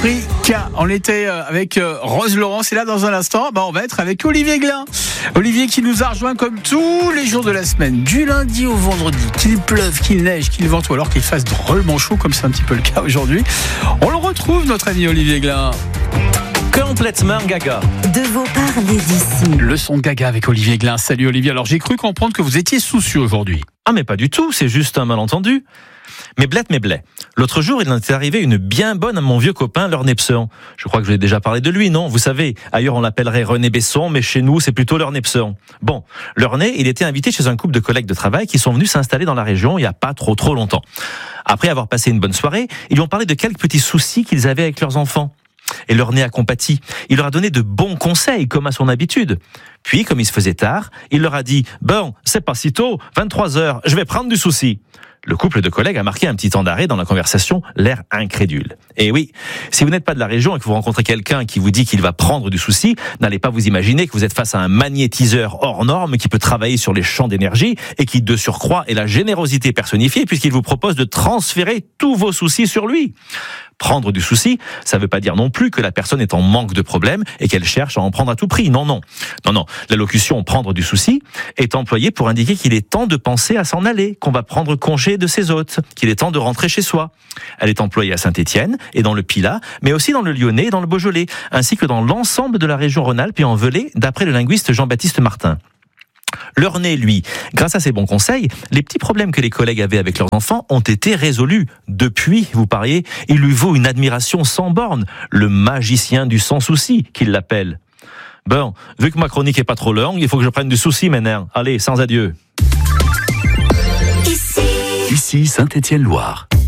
Africa. On était avec Rose Laurence et là dans un instant, on va être avec Olivier Glin. Olivier qui nous a rejoint comme tous les jours de la semaine, du lundi au vendredi, qu'il pleuve, qu'il neige, qu'il vente ou alors qu'il fasse drôlement chaud comme c'est un petit peu le cas aujourd'hui. On le retrouve notre ami Olivier Glin. Complètement gaga. De vos parler d'ici. Le son de gaga avec Olivier Glin. Salut Olivier, alors j'ai cru comprendre que vous étiez soucieux aujourd'hui. Ah mais pas du tout, c'est juste un malentendu. Mais blé. L'autre jour, il en est arrivé une bien bonne à mon vieux copain, Lorné Pseon. Je crois que je vous ai déjà parlé de lui, non? Vous savez, ailleurs on l'appellerait René Besson, mais chez nous, c'est plutôt Lorné Pseon. Bon, Lorné, il était invité chez un couple de collègues de travail qui sont venus s'installer dans la région il n'y a pas trop longtemps. Après avoir passé une bonne soirée, ils lui ont parlé de quelques petits soucis qu'ils avaient avec leurs enfants. Et Lorné a compati. Il leur a donné de bons conseils, comme à son habitude. Puis, comme il se faisait tard, il leur a dit « Bon, c'est pas si tôt, 23h, je vais prendre du souci ». Le couple de collègues a marqué un petit temps d'arrêt dans la conversation, l'air incrédule. Et oui, si vous n'êtes pas de la région et que vous rencontrez quelqu'un qui vous dit qu'il va prendre du souci, n'allez pas vous imaginer que vous êtes face à un magnétiseur hors norme qui peut travailler sur les champs d'énergie et qui, de surcroît, est la générosité personnifiée puisqu'il vous propose de transférer tous vos soucis sur lui. Prendre du souci, ça ne veut pas dire non plus que la personne est en manque de problèmes et qu'elle cherche à en prendre à tout prix. Non. La locution « prendre du souci » est employée pour indiquer qu'il est temps de penser à s'en aller, qu'on va prendre congé de ses hôtes, qu'il est temps de rentrer chez soi. Elle est employée à Saint-Étienne et dans le Pilat, mais aussi dans le Lyonnais et dans le Beaujolais, ainsi que dans l'ensemble de la région Rhône-Alpes et en Velay, d'après le linguiste Jean-Baptiste Martin. Lorné, lui, grâce à ses bons conseils, les petits problèmes que les collègues avaient avec leurs enfants ont été résolus. Depuis, vous pariez, il lui vaut une admiration sans borne, le magicien du sans-souci, qu'il l'appelle. Bon, vu que ma chronique est pas trop longue, il faut que je prenne du souci maintenant. Allez, sans adieu. Ici Saint-Étienne-Loire.